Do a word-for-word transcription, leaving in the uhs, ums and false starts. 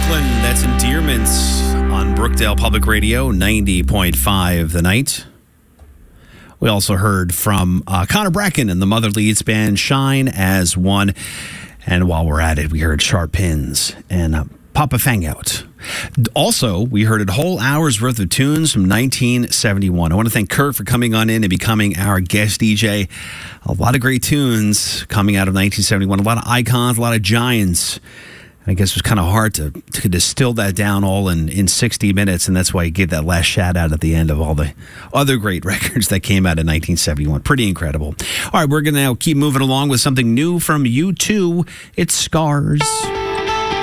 Franklin, that's Endearments on Brookdale Public Radio, ninety point five The Night. We also heard from uh, Connor Bracken and the Mother Leeds band Shine as One. And while we're at it, we heard Sharp Pins and uh, Papa Fangout. Also, we heard a whole hour's worth of tunes from nineteen seventy-one. I want to thank Kurt for coming on in and becoming our guest D J. A lot of great tunes coming out of nineteen seventy-one. A lot of icons, a lot of giants. I guess it was kind of hard to, to distill that down all in, in sixty minutes, and that's why he gave that last shout out at the end of all the other great records that came out in nineteen seventy-one. Pretty incredible. All right, we're going to now keep moving along with something new from U two. It's Scars.